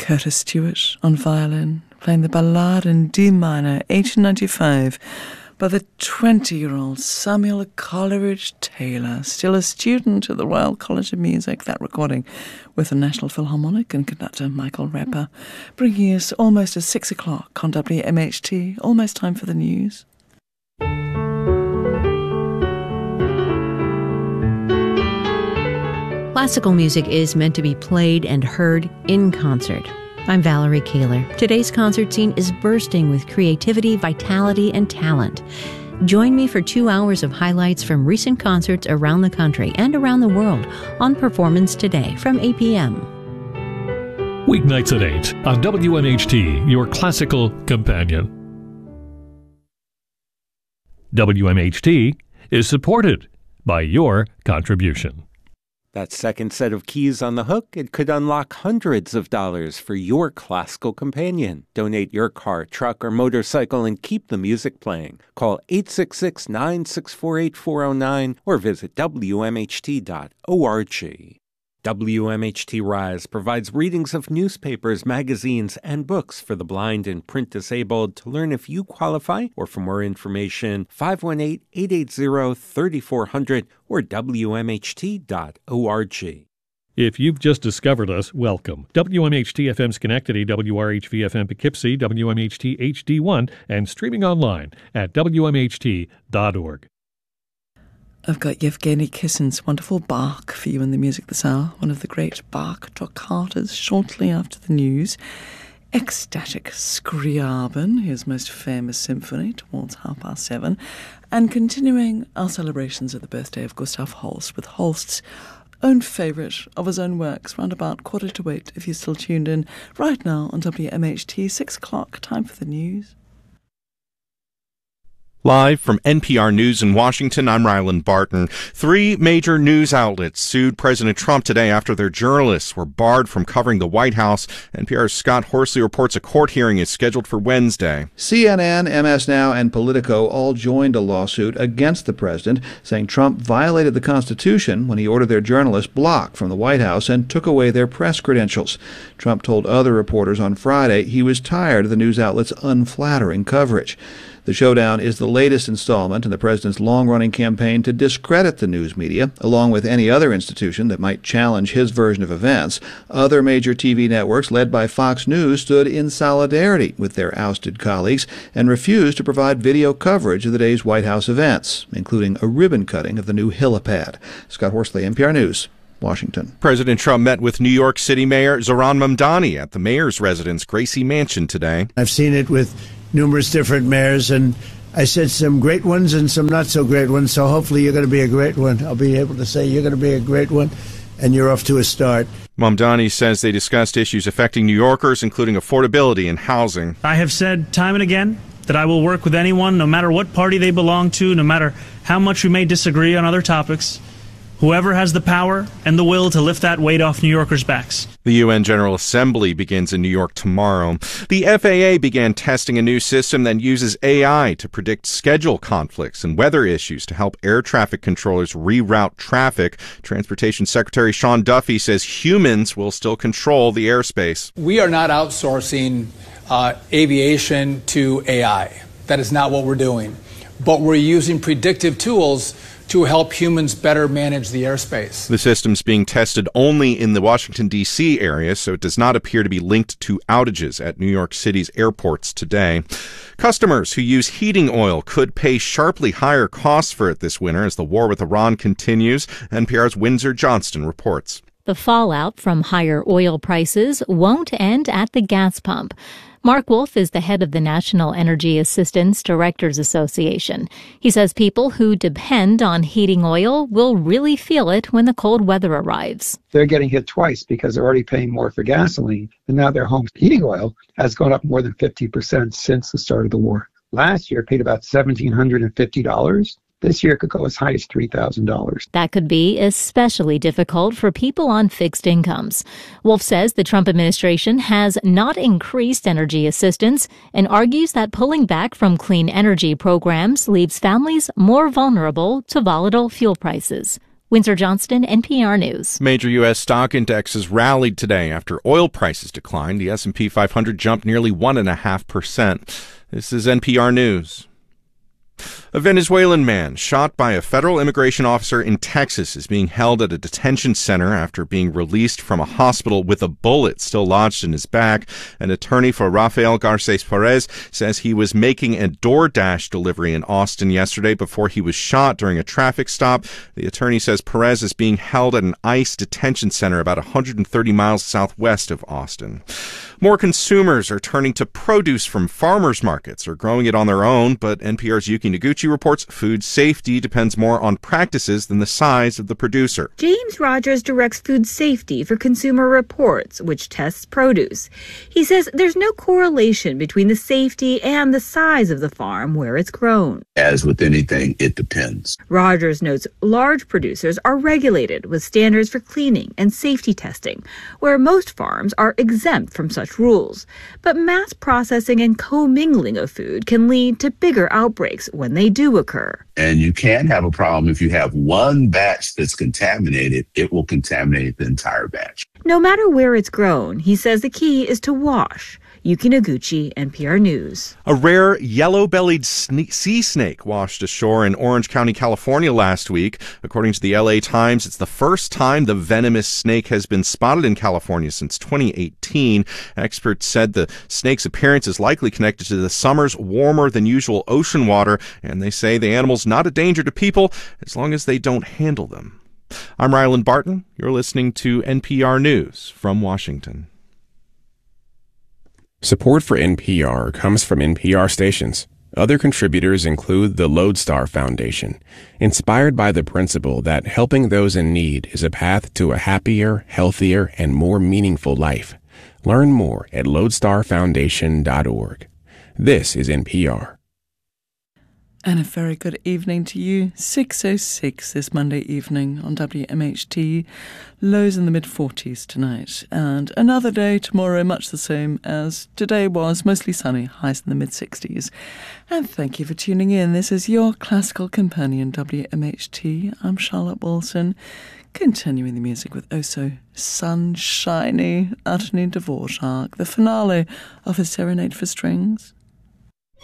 Curtis Stewart on violin, playing the Ballade in D minor, 1895, by the 20-year-old Samuel Coleridge Taylor, still a student at the Royal College of Music. That recording with the National Philharmonic and conductor Michael Repper, bringing us almost at 6 o'clock on WMHT. Almost time for the news. Classical music is meant to be played and heard in concert. I'm Valerie Kaler. Today's concert scene is bursting with creativity, vitality, and talent. Join me for 2 hours of highlights from recent concerts around the country and around the world on Performance Today from 8 p.m. Weeknights at 8 on WMHT, your classical companion. WMHT is supported by your contribution. That second set of keys on the hook, it could unlock hundreds of dollars for your classical companion. Donate your car, truck, or motorcycle and keep the music playing. Call 866-964-8409 or visit WMHT.org. WMHT Rise provides readings of newspapers, magazines, and books for the blind and print-disabled. To learn if you qualify or for more information, 518-880-3400 or WMHT.org. If you've just discovered us, welcome. WMHT-FM Schenectady, WRHV-FM Poughkeepsie, WMHT HD1, and streaming online at WMHT.org. I've got Yevgeny Kissin's wonderful Bach for you in the music this hour, one of the great Bach toccatas shortly after the news. Ecstatic Scriabin, his most famous symphony, towards 7:30, and continuing our celebrations of the birthday of Gustav Holst with Holst's own favourite of his own works, round about 7:45, if you're still tuned in right now on WMHT, 6 o'clock, time for the news. Live from NPR News in Washington, I'm Ryland Barton. 3 major news outlets sued President Trump today after their journalists were barred from covering the White House. NPR's Scott Horsley reports a court hearing is scheduled for Wednesday. CNN, MS Now, and Politico all joined a lawsuit against the president, saying Trump violated the Constitution when he ordered their journalists blocked from the White House and took away their press credentials. Trump told other reporters on Friday he was tired of the news outlet's unflattering coverage. The showdown is the latest installment in the president's long-running campaign to discredit the news media, along with any other institution that might challenge his version of events. Other major TV networks, led by Fox News, stood in solidarity with their ousted colleagues and refused to provide video coverage of the day's White House events, including a ribbon cutting of the new helipad. Scott Horsley, NPR News, Washington. President Trump met with New York City Mayor Zohran Mamdani at the mayor's residence, Gracie Mansion, today. I've seen it with numerous different mayors, and I said some great ones and some not so great ones, so hopefully you're going to be a great one. I'll be able to say you're going to be a great one, and you're off to a start. Mamdani says they discussed issues affecting New Yorkers, including affordability and housing. I have said time and again that I will work with anyone, no matter what party they belong to, no matter how much we may disagree on other topics. Whoever has the power and the will to lift that weight off New Yorkers' backs. The UN General Assembly begins in New York tomorrow. The FAA began testing a new system that uses AI to predict schedule conflicts and weather issues to help air traffic controllers reroute traffic. Transportation Secretary Sean Duffy says humans will still control the airspace. We are not outsourcing aviation to AI. That is not what we're doing. But we're using predictive tools to help humans better manage the airspace. The system's being tested only in the Washington, D.C. area, so it does not appear to be linked to outages at New York City's airports today. Customers who use heating oil could pay sharply higher costs for it this winter as the war with Iran continues. NPR's Windsor Johnston reports. The fallout from higher oil prices won't end at the gas pump. Mark Wolf is the head of the National Energy Assistance Directors Association. He says people who depend on heating oil will really feel it when the cold weather arrives. They're getting hit twice because they're already paying more for gasoline, and now their home heating oil has gone up more than 50% since the start of the war. Last year, it paid about $1,750. This year, it could go as high as $3,000. That could be especially difficult for people on fixed incomes. Wolf says the Trump administration has not increased energy assistance and argues that pulling back from clean energy programs leaves families more vulnerable to volatile fuel prices. Windsor Johnston, NPR News. Major U.S. stock indexes rallied today after oil prices declined. The S&P 500 jumped nearly 1.5%. This is NPR News. A Venezuelan man shot by a federal immigration officer in Texas is being held at a detention center after being released from a hospital with a bullet still lodged in his back. An attorney for Rafael Garces Perez says he was making a DoorDash delivery in Austin yesterday before he was shot during a traffic stop. The attorney says Perez is being held at an ICE detention center about 130 miles southwest of Austin. More consumers are turning to produce from farmers markets or growing it on their own, but NPR's Yuki Noguchi reports food safety depends more on practices than the size of the producer. James Rogers directs food safety for Consumer Reports, which tests produce. He says there's no correlation between the safety and the size of the farm where it's grown. As with anything, it depends. Rogers notes large producers are regulated with standards for cleaning and safety testing, where most farms are exempt from such rules. But mass processing and commingling of food can lead to bigger outbreaks when they do occur. And you can have a problem if you have one batch that's contaminated, it will contaminate the entire batch. No matter where it's grown, he says the key is to wash. Yuki Noguchi, NPR News. A rare yellow-bellied sea snake washed ashore in Orange County, California last week. According to the LA Times, it's the first time the venomous snake has been spotted in California since 2018. Experts said the snake's appearance is likely connected to the summer's warmer-than-usual ocean water, and they say the animal's not a danger to people as long as they don't handle them. I'm Ryland Barton. You're listening to NPR News from Washington. Support for NPR comes from NPR stations. Other contributors include the Lodestar Foundation, inspired by the principle that helping those in need is a path to a happier, healthier, and more meaningful life. Learn more at lodestarfoundation.org. This is NPR. And a very good evening to you. 6:06 this Monday evening on WMHT. Lows in the mid-40s tonight. And another day tomorrow, much the same as today was. Mostly sunny, highs in the mid-60s. And thank you for tuning in. This is your classical companion, WMHT. I'm Charlotte Wilson. Continuing the music with oh so sunshiny Anthony Dvorak, the finale of his Serenade for Strings.